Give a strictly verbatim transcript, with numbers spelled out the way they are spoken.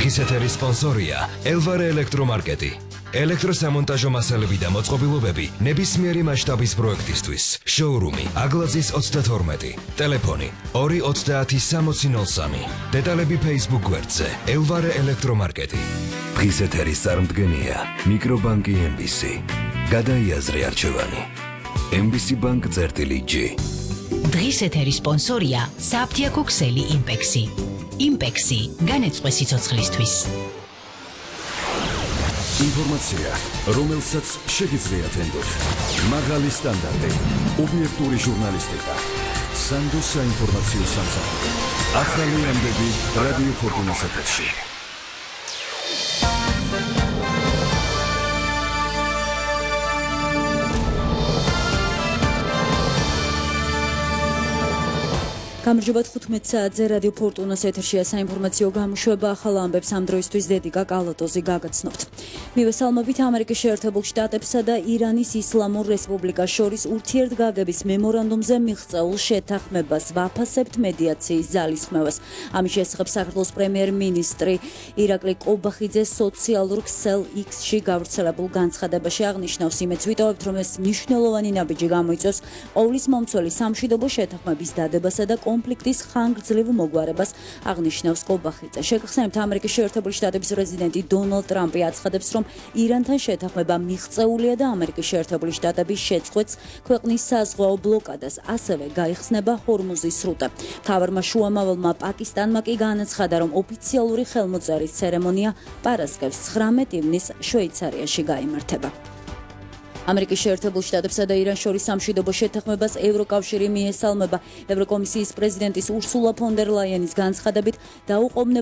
დღის ეთერის სპონსორია ელვარე ელექტრომარკეტი. ელექტროსამონტაჟო მასალები და მოწყობილობები ნებისმიერი მასშტაბის პროექტისთვის. შოურუმი აგლაძის ოცდათორმეტი. ტელეფონი ორი ოცდაათი სამოცი ნოლ სამი. დეტალები Facebook გვერდზე ელვარე ელექტრომარკეტი. დღის ეთერის წარმდგენია მიკრობანკი ემ ბი სი. გადაიაზრე არჩევანი. ემ ბი სი ბანკ წერტილი ჯი. დღის ეთერის სპონსორია საფთიაქო ქსელი იმპექსი. იმპექსი განეწყვე სიცოცხლისთვის. ინფორმაცია, რომელსაც შეგიძლიათ ენდოთ. მაღალი სტანდარტი, ობიექტური ჟურნალისტიკა. სანდო საინფორმაციო სამსახური. ახალი ამბები რადიო ფორტუნას ეთერში. გამარჯობა თხუთმეტ საათზე რადიო ფორტუნას ეთერშია საინფორმაციო გამოშვება ახალ ამბებს ამ დროისთვის დედიკა კალატოზი გაგაცნობთ. მივესალმებით ამერიკის შეერთებულ შტატებსა და ირანის ისლამურ რესპუბლიკას შორის ურთიერთგაგების მემორანდუმზე მიღწეულ შეთანხმებას ვაფასებთ მედიაციის ძალისხმევას. ამის შესახებ საქართველოს პრემიერ-მინისტრი ირაკლი კობახიძე სოციალურ ქსელ X-ში გავრცელებულ განცხადებაში აღნიშნავს, იმედს ვიტოვებთ, რომ ეს მნიშვნელოვანი ნაბიჯი გამოიწვევს ყოვლის მომცველი სამშვიდობო შეთანხმების დადებასა და კონფლიქტის ხანგრძლივ მოგვარებას, აღნიშნავს კობახიძე. შეგახსენებთ, ამერიკის შეერთებული შტატების პრეზიდენტი დონალდ ტრამპი აცხადებს, რომ ირანთან შეთანხმება მიღწეულია და ამერიკის შეერთებული შტატების შეწყვეტს ქვეყნის საზღვაო ბლოკადას, ასევე გაიხსნება ჰორმუზის სრუტე. მთავარმა შუამავალმა პაკისტანმა კი განაცხადა, რომ ოფიციალური ხელმოწერის ცერემონია პარასკევს ცხრამეტ ივნისს შვეიცარიაში გაიმართება. ამერიკის შეერთებულ შტატებსა და ირანს შორის სამშვიდობო შეთანხმებას ევროკავშირი მიესალმება. ევროკომისიის პრეზიდენტის ურსულა ფონ დერ ლაიენის განცხადებით, დაუყოვნებლივ